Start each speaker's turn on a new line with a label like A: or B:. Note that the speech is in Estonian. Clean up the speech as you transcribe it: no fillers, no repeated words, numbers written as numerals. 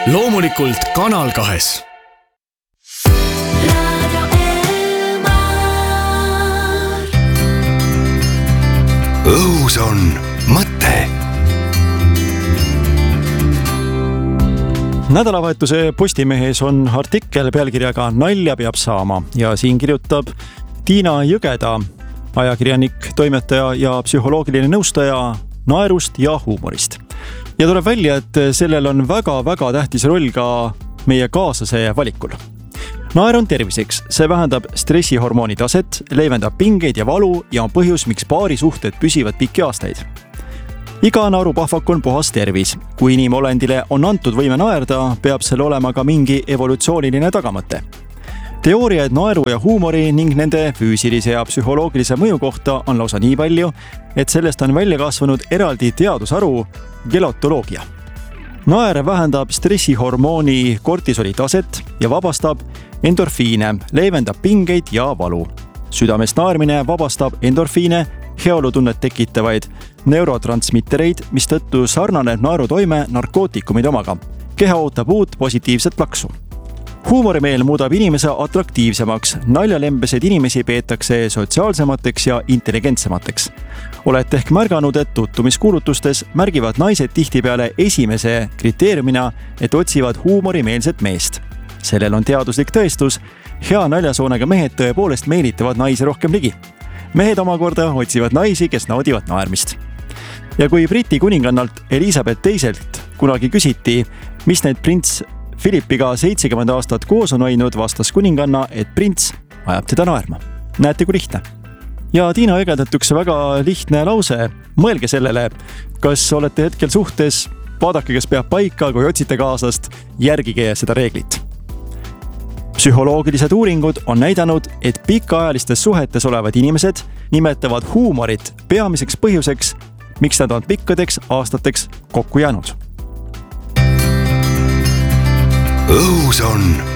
A: loomulikult Kanal 2.
B: Õhus on mõte.
C: Nädalavahetuse Postimehes on artikkel pealkirjaga Nalja peab saama ja siin kirjutab Tiina Jõgeda, ajakirjanik, toimetaja ja psühholoogiline nõustaja naerust ja huumorist. Ja tuleb välja, et sellel on väga-väga tähtis roll ka meie kaaslase valikul. Naer on terviseks, see vähendab stressihormooni taset, leevendab pingeid ja valu ja on põhjus, miks paari suhted püsivad pikki aastaid. Iga naerupahvak on puhas tervis. Kui inimolendile on antud võime naerda, peab sel olema ka mingi evolutsiooniline tagamõte. Teooriaid naeru ja huumori ning nende füüsilise ja psühholoogilise mõju kohta on lausa nii palju, et sellest on välja kasvanud eraldi teadusharu gelotoloogia. Naer vähendab stressihormooni kortisoli taset ja vabastab endorfiine, leevendab pingeid ja valu. Südamest naermine vabastab endorfiine, heaolutunnet tekitavaid neurotransmittereid, mistõttu sarnaneb naerutoime narkootikumide omaga. Keha ootab uut positiivset plaksu. Huumorimeel muudab inimese atraktiivsemaks. Naljalembesed inimesi peetakse sotsiaalsemateks ja intelligentsemateks. Olete ehk märganud, et tutvumiskuulutustes märgivad naised tihtipeale esimese kriteeriumina, et otsivad huumorimeelset meest. Sellel on teaduslik tõestus. Hea naljasoonega mehed tõepoolest meelitavad naisi rohkem ligi. Mehed omakorda otsivad naisi, kes naudivad naermist. Ja kui Briti kuningannalt Elizabeth II kunagi küsiti, mis need prints Philippiga 70 aastat koos on hoidnud, vastas kuninganna, et prints ajab teda naerma. Näete, kui lihtne. Ja Tiina Jõgedalt üks väga lihtne lause. Mõelge sellele, kas olete hetkel suhtes, vaadake, kes peab paika, kui otsite kaaslast, järgige seda reeglit. Psühholoogilised uuringud on näidanud, et pikaajalistes suhetes olevad inimesed nimetavad huumorit peamiseks põhjuseks, miks nad on pikkadeks aastateks kokku jäänud.
B: Õhus on